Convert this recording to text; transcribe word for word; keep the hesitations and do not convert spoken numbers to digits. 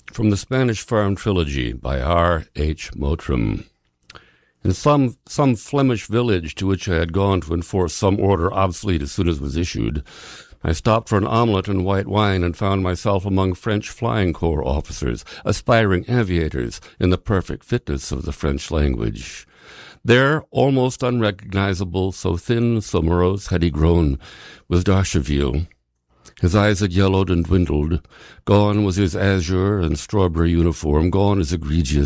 From the Spanish Farm Trilogy by R H Mottram. In some, some Flemish village to which I had gone to enforce some order obsolete as soon as it was issued, I stopped for an omelette and white wine and found myself among French Flying Corps officers, aspiring aviators in the perfect fitness of the French language. There, almost unrecognizable, so thin, so morose had he grown, was d'Archeville. His eyes had yellowed and dwindled. Gone was his azure and strawberry uniform, gone his egregious